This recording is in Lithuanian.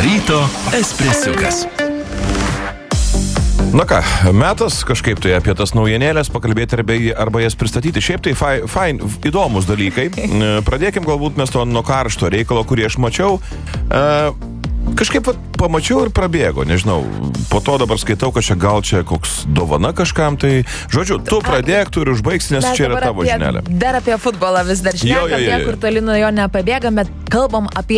Ryto espresiukas. Na ką, metas kažkaip tai apie tas naujienėlės pakalbėti arba jas pristatyti. Šiaip tai įdomus dalykai. Pradėkim galbūt mes to nuo karšto reikalo, kurį aš mačiau. Kažkaip pamačiau ir prabėgo, nežinau. Po to dabar skaitau, kad gal čia koks dovana kažkam. Tai, žodžiu, tu pradėk, tu ir užbaigsi, nes čia yra tavo žinelė. Dar apie futbolą vis dar šnekam, kur toli nuo jo nepabėgam, bet kalbam apie